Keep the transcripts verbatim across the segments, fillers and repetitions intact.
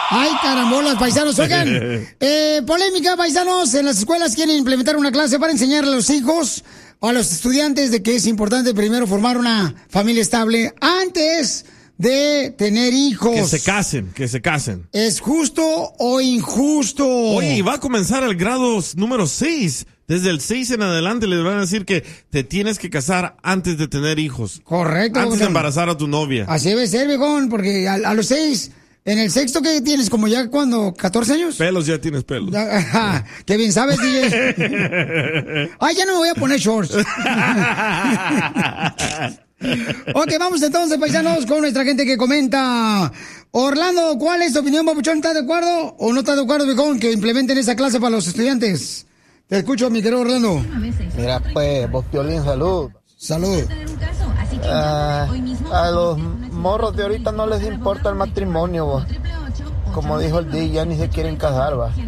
Ay, carambolas, paisanos. Oigan, eh, polémica, paisanos. En las escuelas quieren implementar una clase para enseñarle a los hijos o a los estudiantes de que es importante primero formar una familia estable antes de tener hijos. Que se casen, que se casen. ¿Es justo o injusto? Oye, y va a comenzar el grado número seis. Desde el seis en adelante les van a decir que te tienes que casar antes de tener hijos. Correcto. Antes de embarazar a tu novia. Así debe ser, viejón, porque a, a los seis, en el sexto, ¿qué tienes? ¿Como ya cuando, catorce años? Pelos, ya tienes pelos. Ajá, qué bien sabes, D J. Ay, ya no me voy a poner shorts. Ok, vamos entonces, paisanos, con nuestra gente que comenta. Orlando, ¿cuál es tu opinión, papuchón? ¿Estás de acuerdo o no estás de acuerdo, viejón, que implementen esa clase para los estudiantes? Te escucho, mi querido Orlando. Mira, pues, vos, Piolín, salud. Salud. Uh, a los morros de ahorita no les importa el matrimonio, vos. Como dijo el D J, ya ni se quieren casar, va.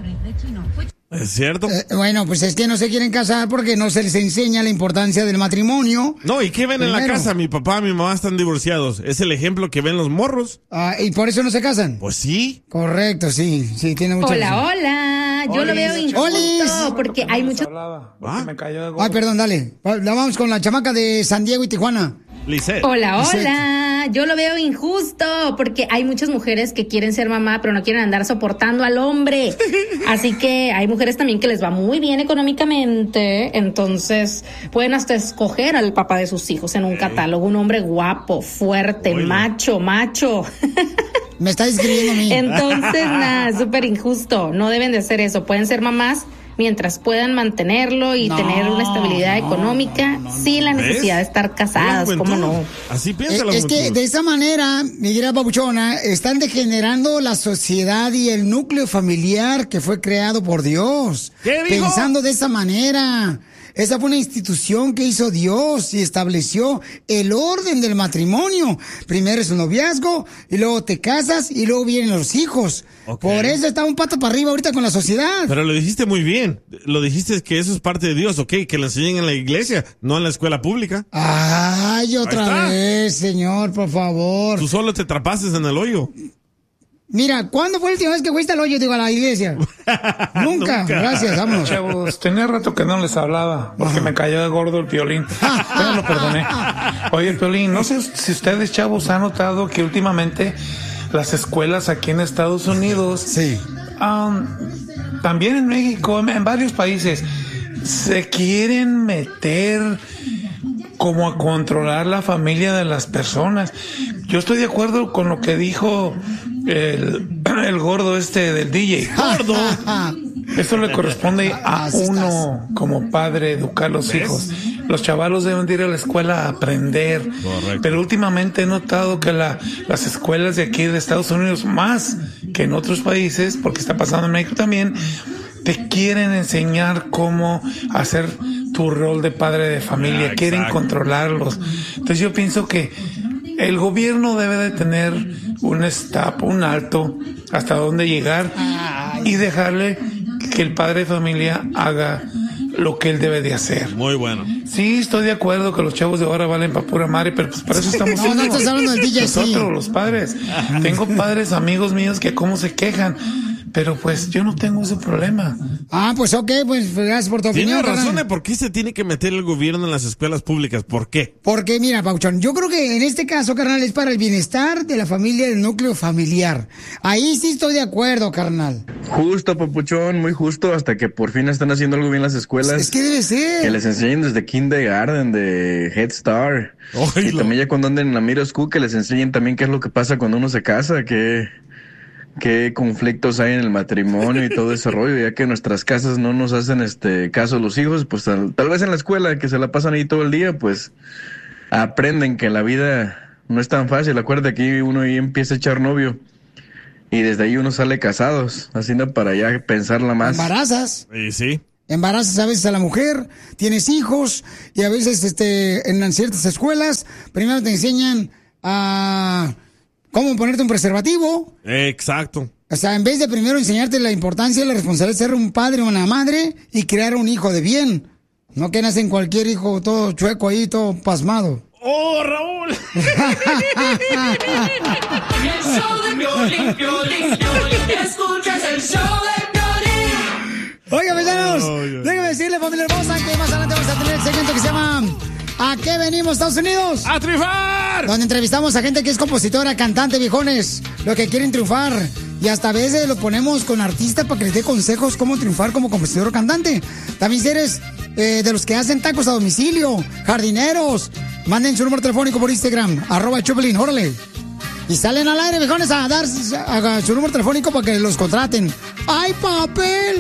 ¿Es cierto? Eh, bueno, pues es que no se quieren casar porque no se les enseña la importancia del matrimonio. No, ¿y qué ven Primero. en la casa? Mi papá y mi mamá están divorciados. ¿Es el ejemplo que ven los morros? Ah, ¿y por eso no se casan? Pues sí. Correcto, sí, sí, tiene mucha Hola, razón. hola. Yo lo veo injusto porque hay muchos... ¿Ah? Ay, perdón, dale. La vamos con la chamaca de San Diego y Tijuana. Lisette. Hola, Lisette. hola. Yo lo veo injusto porque hay muchas mujeres que quieren ser mamá, pero no quieren andar soportando al hombre. Así que hay mujeres también que les va muy bien económicamente, entonces pueden hasta escoger al papá de sus hijos en un catálogo, un hombre guapo, fuerte, Oye. macho, macho. Me está escribiendo a mí. Entonces, nada, súper injusto. No deben de hacer eso. Pueden ser mamás mientras puedan mantenerlo y No, tener una estabilidad no, económica no, no, sin la ¿Ves? necesidad de estar casadas, La ¿cómo juventud. no? Así piensa Eh, la es que juventud. de esa manera, mi querida papuchona, están degenerando la sociedad y el núcleo familiar que fue creado por Dios. ¿Qué dijo? Pensando de esa manera. Esa fue una institución que hizo Dios y estableció el orden del matrimonio. Primero es un noviazgo, y luego te casas, y luego vienen los hijos. Ok. Por eso está un pato para arriba ahorita con la sociedad. Pero lo dijiste muy bien. Lo dijiste que eso es parte de Dios, ok, que lo enseñen en la iglesia, no en la escuela pública. Ay, Ahí otra está. vez, señor, por favor. Tú solo te atrapaste en el hoyo. Mira, ¿cuándo fue la última vez que fuiste al hoyo, digo, a la iglesia? Nunca. Nunca. Gracias, vámonos. Chavos, tenía rato que no les hablaba porque me cayó de gordo el Piolín. Pero lo perdoné. Oye, Piolín, no sé si ustedes, chavos, han notado que últimamente las escuelas aquí en Estados Unidos, Sí. um, también en México, en, en varios países, se quieren meter como a controlar la familia de las personas. Yo estoy de acuerdo con lo que dijo el, el gordo este del D J. Gordo. Esto le corresponde a Así estás. uno como padre educar a los ¿Ves? hijos. Los chavalos deben de ir a la escuela a aprender. Correcto. Pero últimamente he notado que la, las escuelas de aquí de Estados Unidos, más que en otros países, porque está pasando en México también, te quieren enseñar cómo hacer tu rol de padre de familia, Ah, quieren exacto. controlarlos. Entonces yo pienso que el gobierno debe de tener un stop, un alto, hasta dónde llegar y dejarle que el padre de familia haga lo que él debe de hacer. Muy bueno. Sí, estoy de acuerdo que los chavos de ahora valen para pura madre, pero pues para eso estamos No, no estás hablando del D J, sí. nosotros, los padres. Tengo padres, amigos míos que cómo se quejan, pero pues yo no tengo ese problema. Ah, pues ok, pues gracias por tu Tiene opinión. razón carnal. de por qué se tiene que meter el gobierno en las escuelas públicas. ¿Por qué? Porque mira, Pauchón, yo creo que en este caso, carnal, es para el bienestar de la familia, del núcleo familiar. Ahí sí estoy de acuerdo, carnal. Justo, papuchón, muy justo, hasta que por fin están haciendo algo bien las escuelas. Es que debe ser. Que les enseñen desde kindergarten, de Head Start. Y Oílo. también ya cuando anden en la middle school, que les enseñen también qué es lo que pasa cuando uno se casa, qué, qué conflictos hay en el matrimonio y todo ese rollo, ya que en nuestras casas no nos hacen este caso los hijos, pues tal, tal vez en la escuela, que se la pasan ahí todo el día, pues aprenden que la vida no es tan fácil. Acuérdate que uno ahí empieza a echar novio y desde ahí uno sale casados, haciendo para ya pensarla más. Embarazas. Y sí. Embarazas a veces a la mujer, tienes hijos y a veces este, en ciertas escuelas primero te enseñan a cómo ponerte un preservativo. Exacto. O sea, en vez de primero enseñarte la importancia y la responsabilidad de ser un padre o una madre y crear un hijo de bien. No que nacen cualquier hijo todo chueco ahí, todo pasmado. ¡Oh, Raúl! Piolín, Piolín, Piolín, escuchas el show de Piolín. Oigan, paisanos, déjenme decirle, familia hermosa, que más adelante vamos a tener el segmento que se llama ¿A qué venimos, Estados Unidos? ¡A triunfar! Donde entrevistamos a gente que es compositora, cantante, viejones, lo que quieren triunfar. Y hasta a veces lo ponemos con artistas para que les dé consejos cómo triunfar como compositor o cantante. También si eres eh, de los que hacen tacos a domicilio, jardineros, manden su número telefónico por Instagram, arroba Choplin, órale. Y salen al aire, viejones, a dar a, a su número telefónico para que los contraten. ¡Ay, papel!